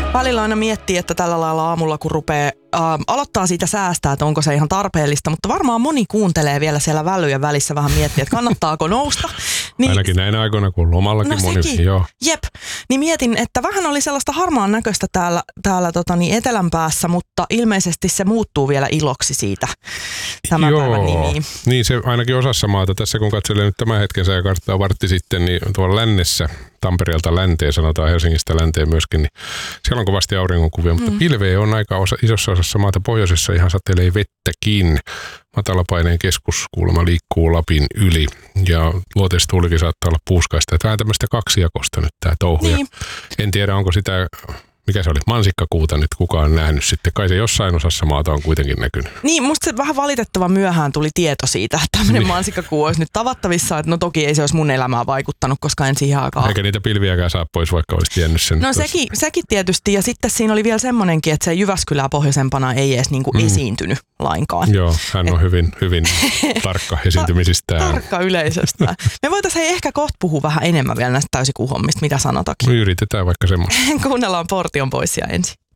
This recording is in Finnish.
Välillä aina miettii, että tällä lailla aamulla kun rupeaa aloittaa siitä säästää, että onko se ihan tarpeellista, mutta varmaan moni kuuntelee vielä siellä välyjen välissä vähän miettiä, että kannattaako nousta. Niin, ainakin näinä aikoina, kun lomallakin moni. Joo. Jep. Niin mietin, että vähän oli sellaista harmaan näköistä täällä etelän päässä, mutta ilmeisesti se muuttuu vielä iloksi siitä tämän päivän nimiin. Niin se ainakin osassa maata. Tässä kun katselen nyt tämän hetken sääkarttaa vartti sitten, niin tuolla lännessä, Tampereelta länteen, sanotaan Helsingistä länteen myöskin, niin siellä on kovasti auringonkuvia, mutta pilveä on aika isossa osassa maata. Pohjoisessa ihan satelee vettäkin. Matalapaineen keskus kuulemma liikkuu Lapin yli ja luoteistuulikin saattaa olla puuskaista. Tämä on tämmöistä kaksijakosta nyt tämä touhu. Niin. En tiedä, onko sitä, mikä se oli, mansikkakuuta nyt kukaan nähnyt sitten. Kai se jossain osassa maata on kuitenkin näkynyt. Niin, musta se vähän valitettavan myöhään tuli tieto siitä, että tämmöinen mansikkakuu olisi nyt tavattavissa. Että no toki ei se olisi mun elämään vaikuttanut, koska en siihen aikaan. Eikä niitä pilviäkään saa pois, vaikka olisi tiennyt sen. No sekin tietysti. Ja sitten siinä oli vielä semmoinenkin, että se Jyväskylää pohjoisempana ei edes niinku esiintynyt lainkaan. Joo, hän on hyvin tarkka esiintymisistään. Tarkka yleisöstä. Me voitaisiin ehkä kohta puhua vähän enemmän vielä näistä täysikuuhommista, mitä sanotakin. Me yritetään vaikka semmoista. Kuunnellaan Portion Boysia ensin.